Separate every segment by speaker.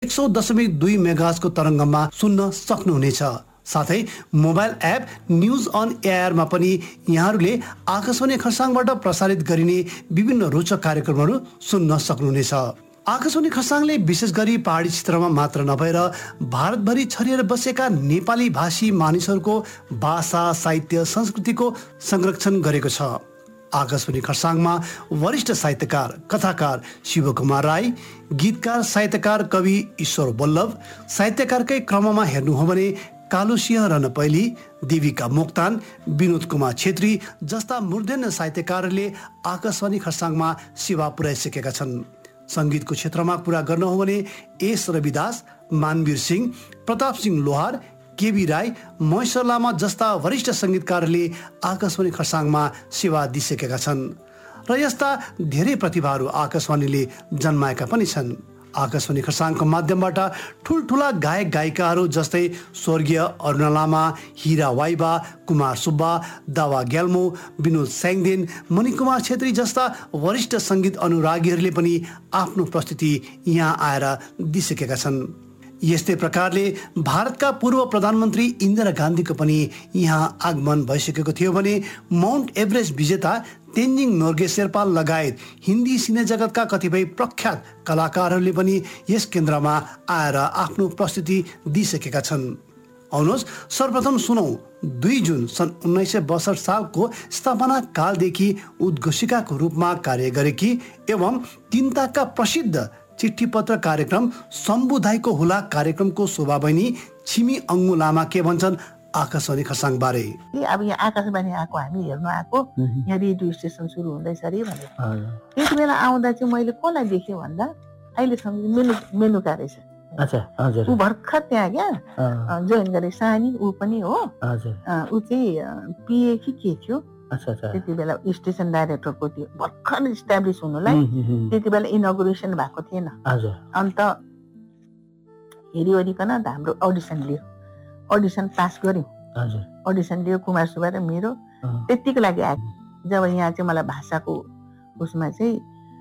Speaker 1: 100.2 मेगाहर्जको तरङ्गमा सुन्न सक्नुहुनेछ। साथै मोबाइल एप न्युज अन एयरमा पनि यहाँहरूले आकाशवाणी खरसाङबाट प्रसारित गरिने विभिन्न रोचक कार्यक्रमहरू सुन्न सक्नुहुनेछ। आकाशवाणी खरसाङले विशेष गरी पहाडी क्षेत्रमा मात्र नभएर भारतभरि छरिएर बसेका नेपाली भाषी मानिसहरूको भाषा, साहित्य, संस्कृतिको संरक्षण गरेको छ। आकाशवाणी खरसाङमा वरिष्ठ साहित्यकार, कथाकार शिवकुमार राई, गीतकार, साहित्यकार कवि ईश्वर वल्लभ, साहित्यकारकै क्रममा हेर्नु हो भने कालुसिंह रणपैली, देविका मोक्तान, विनोद कुमार छेत्री जस्ता मूर्धन्य साहित्यकारहरूले आकाशवाणी खरसाङमा सेवा पुर्याइसकेका छन्। सङ्गीतको क्षेत्रमा कुरा गर्न हो भने एस रविदास, मानवीर सिंह, प्रताप सिंह लोहार, केबी राई, महेश्वर लामा जस्ता वरिष्ठ सङ्गीतकारहरूले आकाशवाणी खरसाङमा सेवा दिइसकेका छन् र यस्ता धेरै प्रतिभाहरू आकाशवाणीले जन्माएका पनि छन्। आकाशवाणी खरसाङको माध्यमबाट ठुल्ठुला गायक गायिकाहरू जस्तै स्वर्गीय अरुणा लामा, हिरा वाइबा, कुमार सुब्बा, दावा ग्याल्मो, विनोद स्याङदेन, मणिकुमार छेत्री जस्ता वरिष्ठ सङ्गीत अनुरागीहरूले पनि आफ्नो प्रस्तुति यहाँ आएर दिइसकेका छन्। यस्तै प्रकारले भारतका पूर्व प्रधानमन्त्री इन्दिरा गान्धीको पनि यहाँ आगमन भइसकेको थियो भने माउन्ट एभरेस्ट विजेता तेन्जिङ नोर्गे शेर्पा लगायत हिन्दी सिने जगतका कतिपय प्रख्यात कलाकारहरूले पनि यस केन्द्रमा आएर आफ्नो प्रस्तुति दिइसकेका छन्। आउनुहोस् सर्वप्रथम सुनौ 2 जुन सन् 1962 सालको स्थापना कालदेखि उद्घोषिकाको रूपमा कार्य गरेकी एवं तिनताका प्रसिद्ध चिठी पत्र कार्यक्रम शम्भुदाईको हुलाक कार्यक्रमको शोभा बहिनी छिमी अङ्गु लामा के भन्छन् आकाशवाणी खरसाङ बारे।
Speaker 2: अब यहाँ आकाशवाणी आएको, हामी हेर्नु आएको, यहाँ रेडियो स्टेसन सुरु हुँदैछ अरे भनेर त्यति बेला आउँदा चाहिँ मैले कसलाई देखेँ भन्दा अहिलेसम्म मेनुका रहेछ। ऊ भर्खर त्यहाँ क्या जोइन गरे, सानी ऊ पनि हो। ऊ चाहिँ पिए कि के थियो त्यति बेला स्टेसन डाइरेक्टरको त्यो भर्खर इस्टाब्लिस हुनुलाई त्यति बेला इनोग्रेसन भएको थिएन। अन्त हेरिवरिकन हाम्रो अडिसन लियो, अडिसन पास गर्यो, अडिसन लियो कुमार सुब्बा र मेरो त्यतिको लागि आएको। जब यहाँ चाहिँ मलाई भाषाको उसमा चाहिँ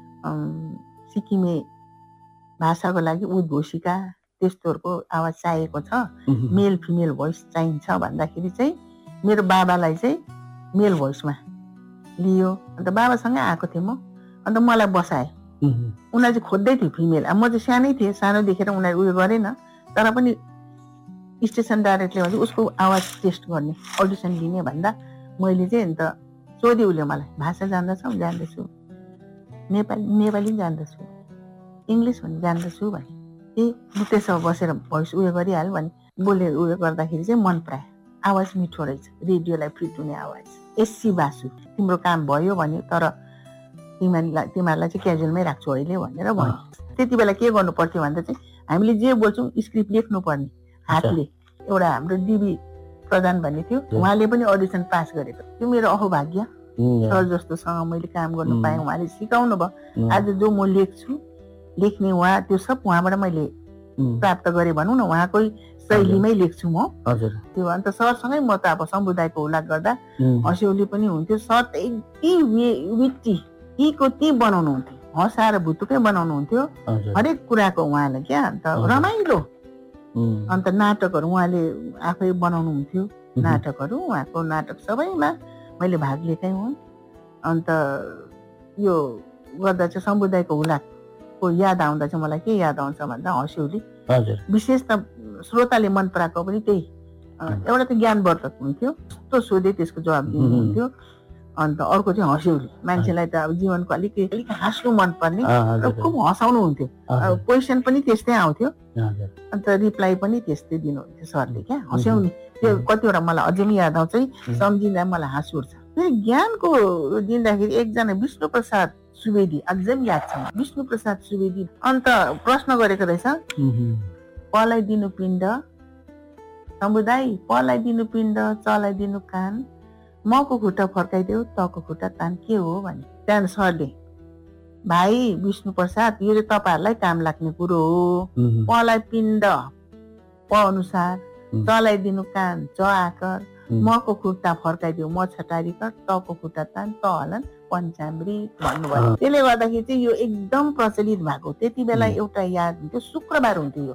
Speaker 2: सिक्किमे भाषाको लागि उद्घोषिका त्यस्तोहरूको आवाज चाहिएको छ, मेल फिमेल भोइस चाहिन्छ भन्दाखेरि चाहिँ मेरो बाबालाई चाहिँ मेल भोइसमा लियो। अन्त बाबासँगै आएको थिएँ म। अन्त मलाई बसाए, उनीहरू चाहिँ खोज्दै थियो फिमेल। अब म चाहिँ सानै थिएँ, सानो देखेर उनीहरू उयो गरेन, तर पनि स्टेसन डाइरेक्टरले भन्छ उसको आवाज टेस्ट गर्ने, अडिसन लिने भन्दा मैले चाहिँ अन्त सोधेँ उसले मलाई, भाषा जान्दछौ? जान्दछु। नेपाली जान्दछु, इङ्ग्लिस पनि जान्दछु भने म त्यसो बसेर भोइस उयो गरिहाल्यो भने बोले उयो गर्दाखेरि चाहिँ मन परायो। आवाज मिठो रहेछ, रेडियोलाई फिट हुने आवाज। एससी बासु तिम्रो काम भयो भन्यो, तर तिमीहरूलाई चाहिँ क्याजुअलमै राख्छु अहिले भनेर भन्यो। त्यति बेला के गर्नु पर्थ्यो भन्दा चाहिँ हामीले जे बोल्छौँ स्क्रिप्ट लेख्नु पर्ने हातले। एउटा हाम्रो डिबी प्रधान भन्ने थियो, उहाँले पनि अडिसन पास गरेको। त्यो मेरो अहोभाग्य, सर जस्तोसँग मैले काम गर्नु पाएँ। उहाँले सिकाउनु भयो। आज जो म लेख्ने उहाँ त्यो सब उहाँबाट मैले प्राप्त गरेँ भनौँ न, उहाँकै शैलीमै लेख्छु म त्यो। अन्त सरसँगै म त अब समुदायको हुलाक गर्दा हँस्यौली पनि हुन्थ्यो। सर त यति ती बनाउनु हुन्थ्यो, हँसाएर भुतुकै बनाउनु हुन्थ्यो हरेक कुराको उहाँले क्या। अन्त रमाइलो। अन्त नाटकहरू उहाँले आफै बनाउनु हुन्थ्यो, नाटकहरू उहाँको नाटक सबैमा मैले भाग लिएकै हुँ। अन्त यो गर्दा चाहिँ समुदायको हुलाकको याद आउँदा चाहिँ मलाई के याद आउँछ भन्दा हँस्यौली। विशेष त श्रोताले मन पराएको पनि त्यही। एउटा त ज्ञानवर्धक हुन्थ्यो, कस्तो सोधे त्यसको जवाब दिनुहुन्थ्यो। अन्त अर्को चाहिँ हँस्यौली, मान्छेलाई त अब जीवनको अलिक हाँस्नु मनपर्ने र खुब हँसाउनु हुन्थ्यो। क्वेसन पनि त्यस्तै आउँथ्यो, अन्त रिप्लाई पनि त्यस्तै दिनुहुन्थ्यो सरले क्या। हँस्यौली त्यो कतिवटा मलाई अझै पनि याद आउँछ, सम्झिँदा मलाई हाँस उठ्छ। फेरि ज्ञानको दिँदाखेरि एकजना विष्णु प्रसाद सुवेदी अझै याद छ, विष्णु प्रसाद सुवेदी। अन्त प्रश्न गरेको रहेछ, पलाई दिनु पिण्ड समुदाय, पलाई दिनु पिण्ड चलाई दिनु कान, मको खुट्टा फर्काइदेऊ तको खुट्टा तान के हो भने। त्यहाँदेखि सरले, भाइ विष्णु प्रसाद यो चाहिँ तपाईँहरूलाई काम लाग्ने कुरो हो। पलाई पिण्ड प अनुसार, चलाइदिनु कान च आकर, मको खुट्टा फर्काइदेऊ म छटारी कर, तको खुट्टा तान त हलन पञ्चामृत भन्नुभयो। त्यसले गर्दाखेरि चाहिँ यो एकदम प्रचलित भएको। त्यति बेला एउटा याद हुन्थ्यो, शुक्रबार हुन्थ्यो यो